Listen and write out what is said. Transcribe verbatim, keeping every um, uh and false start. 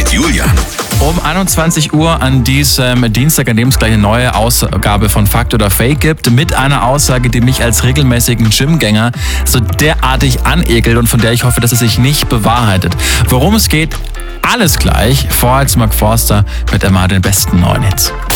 mit Julian. Um einundzwanzig Uhr an diesem Dienstag, an dem es gleich eine neue Ausgabe von Fakt oder Fake gibt, mit einer Aussage, die mich als regelmäßigen Gymgänger so derartig anekelt und von der ich hoffe, dass es sich nicht bewahrheitet. Worum es geht, alles gleich. Vorher als Mark Forster mit immer den besten neuen Hits.